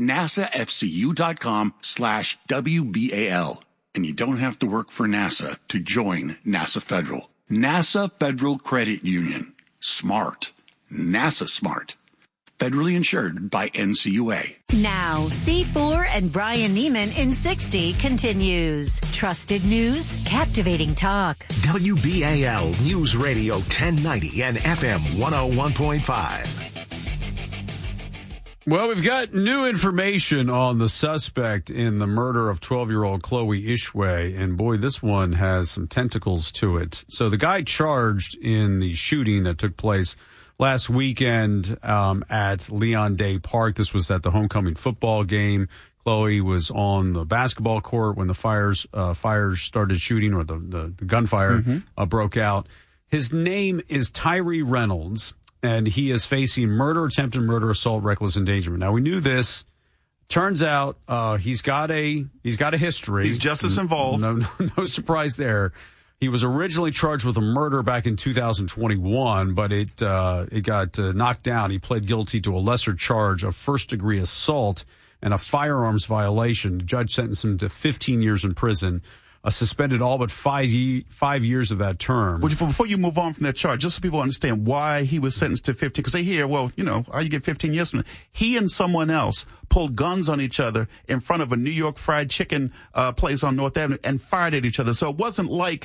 nasafcu.com/WBAL. And you don't have to work for NASA to join NASA Federal. NASA Federal Credit Union. Smart. NASA smart. Federally insured by NCUA. Now, C4 and Brian Neiman in 60 continues. Trusted news, captivating talk. WBAL News Radio 1090 and FM 101.5. Well, we've got new information on the suspect in the murder of 12-year-old Chloe Ishway, and boy, this one has some tentacles to it. So the guy charged in the shooting that took place last weekend at Leon Day Park, this was at the homecoming football game. Chloe was on the basketball court when the fires started shooting, or the gunfire broke out. His name is Tyree Reynolds, and he is facing murder, attempted murder, assault, reckless endangerment. Now, we knew this. Turns out he's got a history. He's justice involved. No surprise there. He was originally charged with a murder back in 2021, but it got knocked down. He pled guilty to a lesser charge of first-degree assault and a firearms violation. The judge sentenced him to 15 years in prison. Suspended all but 5 years of that term. Before you move on from that charge, just so people understand why he was sentenced to 15, because they hear, well, how you get 15 years from it. He and someone else pulled guns on each other in front of a New York Fried Chicken place on North Avenue and fired at each other. So it wasn't like,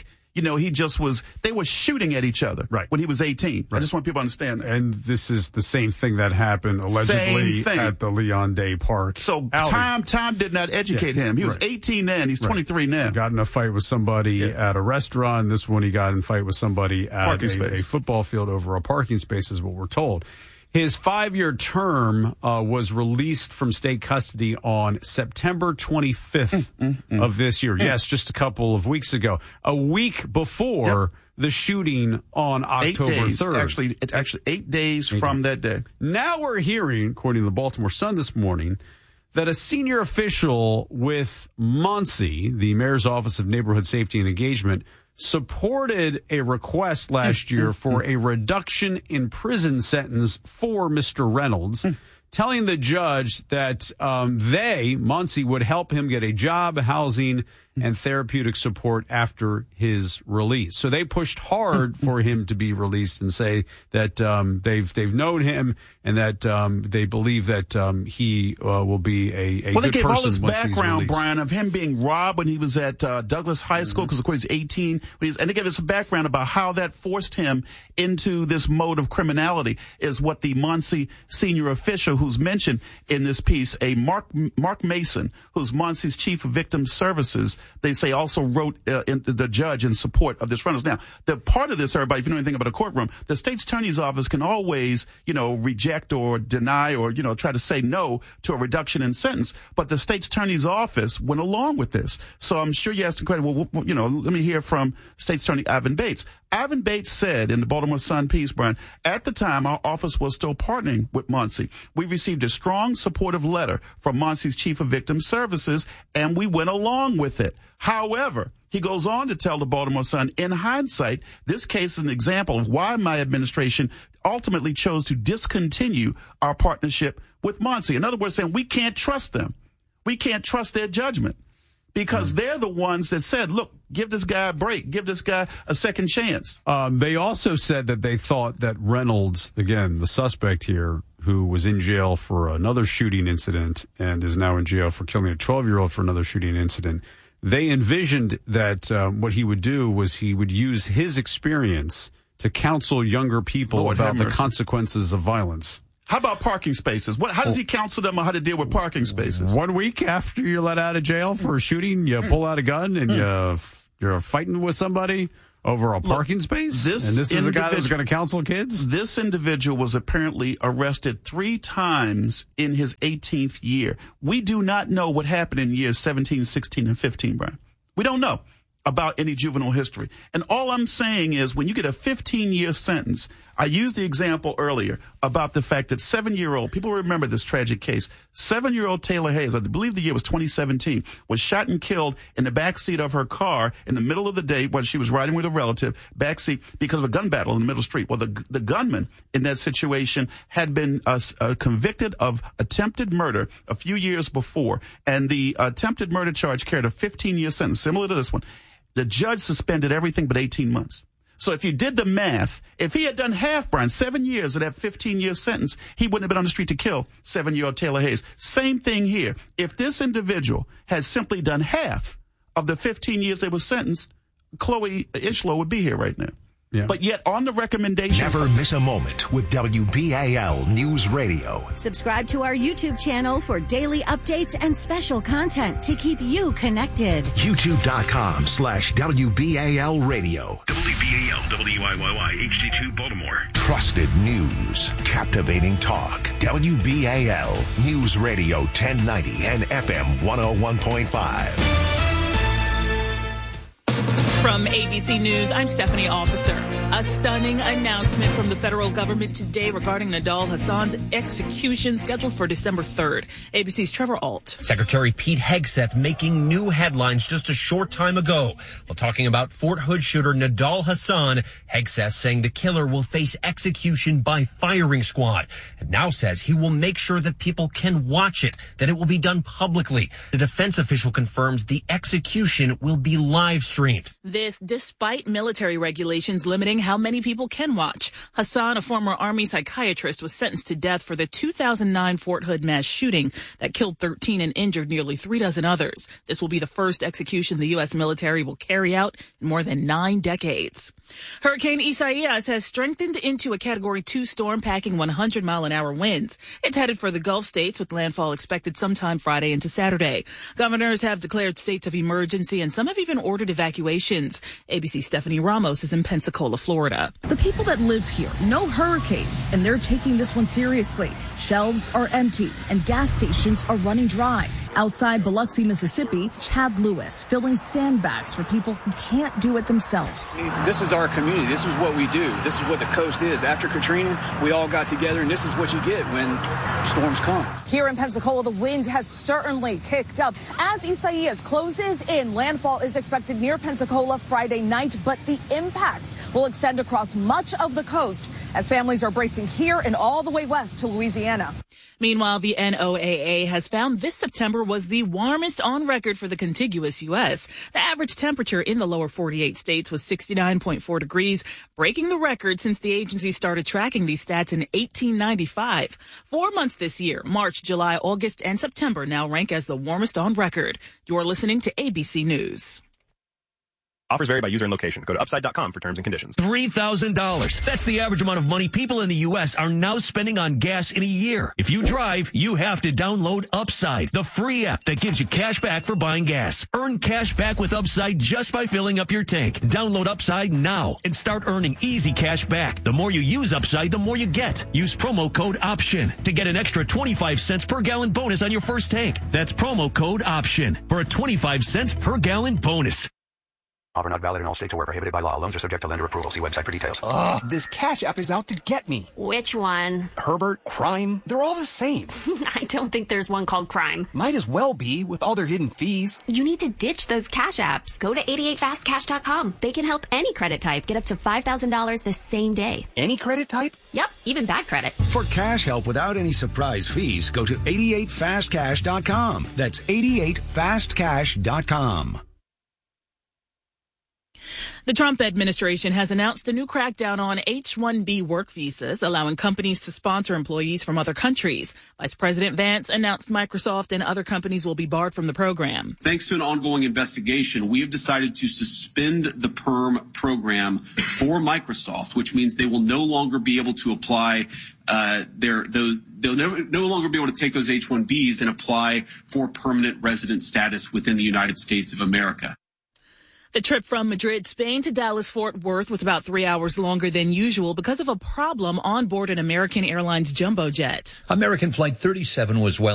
they were shooting at each other when he was 18. Right. I just want people to understand that. And this is the same thing that happened allegedly at the Leon Day Park. So time did not educate him. He was 18 then. He's 23 now. He got in a fight with somebody at a restaurant. This one he got in a fight with somebody at a football field over a parking space is what we're told. His 5-year term was released from state custody on September 25th of this year. Yes, just a couple of weeks ago. A week before the shooting on October 3rd. Actually 8 days from that day. Now we're hearing, according to the Baltimore Sun this morning, that a senior official with Muncie, the mayor's office of neighborhood safety and engagement, supported a request last year for a reduction in prison sentence for Mr. Reynolds, telling the judge that Muncie, would help him get a job, housing, and therapeutic support after his release. So they pushed hard for him to be released and say that they've known him and that they believe that he will be a good person. Well, they gave all this background, Brian, of him being robbed when he was at Douglas High School, because of course he's 18. And they gave us a background about how that forced him into this mode of criminality, is what the Muncie senior official who's mentioned in this piece, a Mark Mason, who's Muncie's chief of victim services, they say also wrote the judge in support of this Reynolds. Now, the part of this, everybody, if you know anything about a courtroom, the state's attorney's office can always, reject or deny or, try to say no to a reduction in sentence. But the state's attorney's office went along with this. So I'm sure you asked the question, well, let me hear from state's attorney Ivan Bates. Ivan Bates said in the Baltimore Sun piece, Brian, at the time, our office was still partnering with Muncie. We received a strong supportive letter from Muncie's chief of victim services, and we went along with it. However, he goes on to tell the Baltimore Sun, in hindsight, this case is an example of why my administration ultimately chose to discontinue our partnership with Muncie. In other words, saying we can't trust them. We can't trust their judgment because they're the ones that said, look, give this guy a break. Give this guy a second chance. They also said that they thought that Reynolds, again, the suspect here, who was in jail for another shooting incident and is now in jail for killing a 12-year-old for another shooting incident, they envisioned that what he would do was he would use his experience to counsel younger people about the consequences of violence. How about parking spaces? How does he counsel them on how to deal with parking spaces? 1 week after you're let out of jail for a shooting, you pull out a gun and you're fighting with somebody over a parking space? And this is the guy that was going to counsel kids? This individual was apparently arrested 3 times in his 18th year. We do not know what happened in years 17, 16, and 15, Brian. We don't know about any juvenile history. And all I'm saying is when you get a 15-year sentence, I used the example earlier about the fact that 7-year-old, people remember this tragic case, 7-year-old Taylor Hayes, I believe the year was 2017, was shot and killed in the backseat of her car in the middle of the day when she was riding with a relative, backseat, because of a gun battle in the middle street. Well, the gunman in that situation had been convicted of attempted murder a few years before, and the attempted murder charge carried a 15-year sentence, similar to this one. The judge suspended everything but 18 months. So if you did the math, if he had done half, Brian, 7 years of that 15-year sentence, he wouldn't have been on the street to kill 7-year-old Taylor Hayes. Same thing here. If this individual had simply done half of the 15 years they were sentenced, Chloe Ishlow would be here right now. Yeah. But yet on the recommendation... Never miss a moment with WBAL News Radio. Subscribe to our YouTube channel for daily updates and special content to keep you connected. YouTube.com/WBAL Radio. WBAL WIYY HD2 Baltimore. Trusted news. Captivating talk. WBAL News Radio 1090 and FM 101.5. From ABC News, I'm Stephanie Officer. A stunning announcement from the federal government today regarding Nidal Hasan's execution scheduled for December 3rd. ABC's Trevor Ault. Secretary Pete Hegseth making new headlines just a short time ago. While talking about Fort Hood shooter Nidal Hasan, Hegseth saying the killer will face execution by firing squad, and now says he will make sure that people can watch it, that it will be done publicly. The defense official confirms the execution will be live streamed. This despite military regulations limiting how many people can watch. Hasan, a former Army psychiatrist, was sentenced to death for the 2009 Fort Hood mass shooting that killed 13 and injured nearly 36 others. This will be the first execution the U.S. military will carry out in more than 9 decades. Hurricane Isaias has strengthened into a Category 2 storm packing 100-mile-an-hour winds. It's headed for the Gulf states with landfall expected sometime Friday into Saturday. Governors have declared states of emergency and some have even ordered evacuations. ABC's Stephanie Ramos is in Pensacola, Florida. The people that live here know hurricanes, and they're taking this one seriously. Shelves are empty, and gas stations are running dry. Outside Biloxi, Mississippi, Chad Lewis filling sandbags for people who can't do it themselves. This is our community. This is what we do. This is what the coast is. After Katrina, we all got together, and this is what you get when storms come. Here in Pensacola, the wind has certainly kicked up. As Isaias closes in, landfall is expected near Pensacola Friday night, but the impacts will extend across much of the coast as families are bracing here and all the way west to Louisiana. Meanwhile, the NOAA has found this September was the warmest on record for the contiguous U.S. The average temperature in the lower 48 states was 69.4 degrees, breaking the record since the agency started tracking these stats in 1895. 4 months this year, March, July, August, and September now rank as the warmest on record. You're listening to ABC News. Offers vary by user and location. Go to upside.com for terms and conditions. $3,000. That's the average amount of money people in the U.S. are now spending on gas in a year. If you drive, you have to download Upside, the free app that gives you cash back for buying gas. Earn cash back with Upside just by filling up your tank. Download Upside now and start earning easy cash back. The more you use Upside, the more you get. Use promo code OPTION to get an extra 25 cents per gallon bonus on your first tank. That's promo code OPTION for a 25 cents per gallon bonus. Offer not valid in all states or where prohibited by law. Loans are subject to lender approval. See website for details. Ugh, this Cash App is out to get me. Which one? Herbert, Crime, they're all the same. I don't think there's one called Crime. Might as well be, with all their hidden fees. You need to ditch those Cash Apps. Go to 88fastcash.com. They can help any credit type get up to $5,000 the same day. Any credit type? Yep, even bad credit. For cash help without any surprise fees, go to 88fastcash.com. That's 88fastcash.com. The Trump administration has announced a new crackdown on H-1B work visas, allowing companies to sponsor employees from other countries. Vice President Vance announced Microsoft and other companies will be barred from the program. Thanks to an ongoing investigation, we have decided to suspend the PERM program for Microsoft, which means they will no longer be able to apply they'll no longer be able to take those H-1Bs and apply for permanent resident status within the United States of America. The trip from Madrid, Spain to Dallas-Fort Worth was about 3 hours longer than usual because of a problem on board an American Airlines jumbo jet. American Flight 37 was well